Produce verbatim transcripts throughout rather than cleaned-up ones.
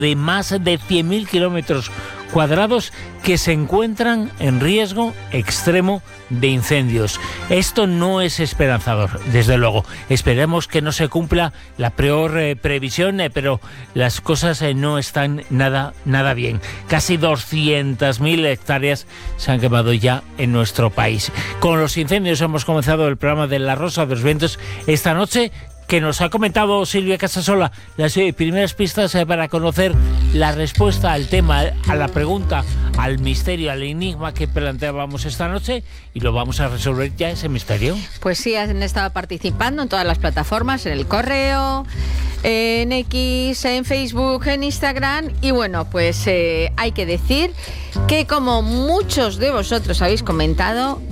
de más de cien mil kilómetros cuadrados que se encuentran en riesgo extremo de incendios. Esto no es esperanzador, desde luego. Esperemos que no se cumpla la peor eh, previsión, eh, pero las cosas eh, no están nada, nada bien. Casi doscientas mil hectáreas se han quemado ya en nuestro país. Con los incendios hemos comenzado el programa de La Rosa de los Vientos esta noche, que nos ha comentado Silvia Casasola las eh, primeras pistas eh, para conocer la respuesta al tema, a la pregunta, al misterio, al enigma que planteábamos esta noche, y lo vamos a resolver ya, ese misterio. Pues sí, han estado participando en todas las plataformas, en el correo, en X, en Facebook, en Instagram, y bueno, pues eh, hay que decir que, como muchos de vosotros habéis comentado,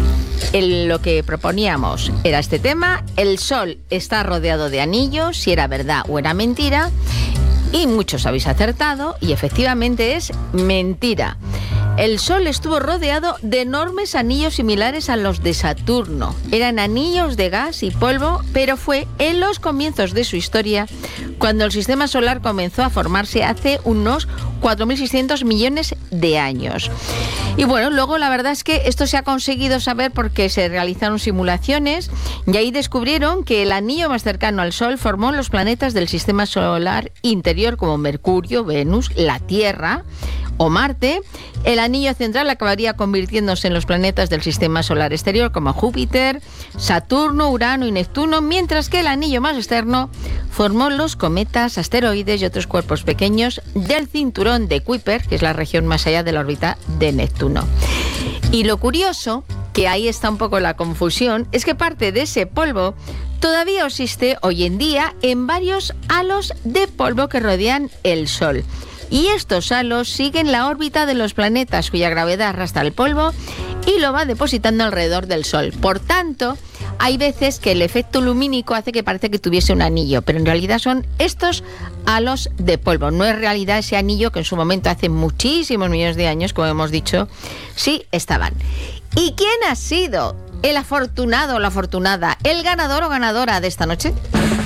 El, lo que proponíamos era este tema: el Sol está rodeado de anillos, si era verdad o era mentira, y muchos habéis acertado, y efectivamente es mentira. El Sol estuvo rodeado de enormes anillos similares a los de Saturno. Eran anillos de gas y polvo, pero fue en los comienzos de su historia cuando el sistema solar comenzó a formarse hace unos cuatro mil seiscientos millones de años. Y bueno, luego la verdad es que esto se ha conseguido saber porque se realizaron simulaciones y ahí descubrieron que el anillo más cercano al Sol formó los planetas del sistema solar interior, como Mercurio, Venus, la Tierra o Marte. El anillo central acabaría convirtiéndose en los planetas del sistema solar exterior, como Júpiter, Saturno, Urano y Neptuno, mientras que el anillo más externo formó los cometas, asteroides y otros cuerpos pequeños del cinturón de Kuiper, que es la región más allá de la órbita de Neptuno. Y lo curioso, que ahí está un poco la confusión, es que parte de ese polvo todavía existe hoy en día en varios halos de polvo que rodean el Sol. Y estos halos siguen la órbita de los planetas, cuya gravedad arrastra el polvo y lo va depositando alrededor del Sol. Por tanto, hay veces que el efecto lumínico hace que parece que tuviese un anillo, pero en realidad son estos halos de polvo. No es realidad ese anillo que en su momento, hace muchísimos millones de años, como hemos dicho, sí estaban. ¿Y quién ha sido el afortunado o la afortunada, el ganador o ganadora de esta noche?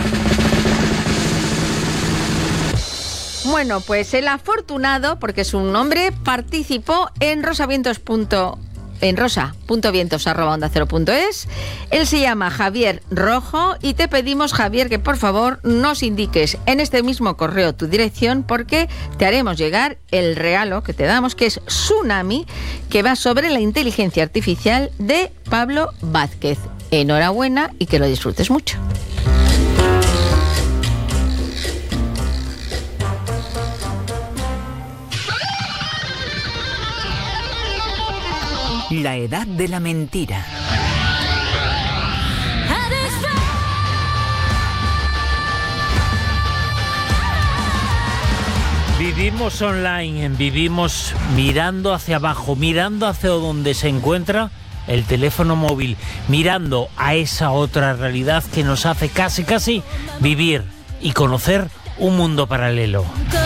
Bueno, pues el afortunado, porque es un hombre, participó en rosavientos. en rosa punto vientos arroba onda cero punto es. Él se llama Javier Rojo y te pedimos, Javier, que por favor nos indiques en este mismo correo tu dirección, porque te haremos llegar el regalo que te damos, que es Tsunami, que va sobre la inteligencia artificial de Pablo Vázquez. Enhorabuena y que lo disfrutes mucho. La edad de la mentira. Vivimos online, vivimos mirando hacia abajo, mirando hacia donde se encuentra el teléfono móvil, mirando a esa otra realidad que nos hace casi, casi vivir y conocer un mundo paralelo.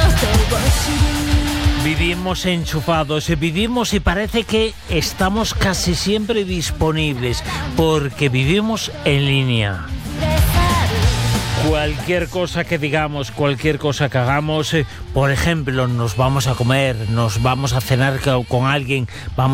Vivimos enchufados, vivimos y parece que estamos casi siempre disponibles, porque vivimos en línea. Cualquier cosa que digamos, cualquier cosa que hagamos, eh, por ejemplo, nos vamos a comer, nos vamos a cenar con alguien, vamos